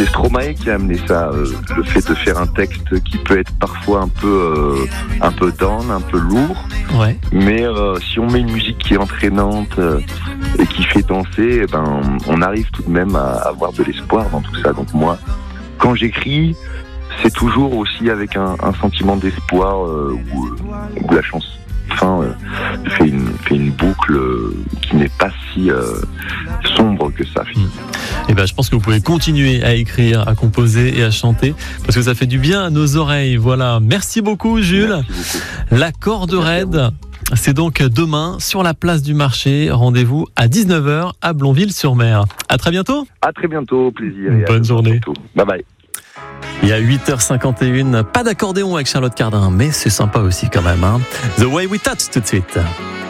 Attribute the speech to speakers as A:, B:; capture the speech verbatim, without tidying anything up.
A: c'est Stromae qui a amené ça, euh, le fait de faire un texte qui peut être parfois un peu, euh, un peu down, un peu lourd.
B: Ouais.
A: Mais euh, si on met une musique qui est entraînante euh, et qui fait danser, eh ben, on arrive tout de même à avoir de l'espoir dans tout ça. Donc moi, quand j'écris, c'est toujours aussi avec un, un sentiment d'espoir euh, où, où la chanson enfin, euh, fait, une, fait une boucle euh, qui n'est pas si euh, sombre que ça.
B: Mmh. Et ben, je pense que vous pouvez continuer à écrire, à composer et à chanter parce que ça fait du bien à nos oreilles. Voilà. Merci beaucoup, Jules.
A: Merci beaucoup.
B: La corde raide. C'est donc demain sur la place du marché. Rendez-vous à dix-neuf heures à Blonville-sur-Mer. À très bientôt.
A: À très bientôt, au plaisir.
B: Et bonne journée.
A: Bye bye.
B: Il y a huit heures cinquante et une, pas d'accordéon avec Charlotte Cardin, mais c'est sympa aussi quand même. Hein. The Way We Touch tout de suite.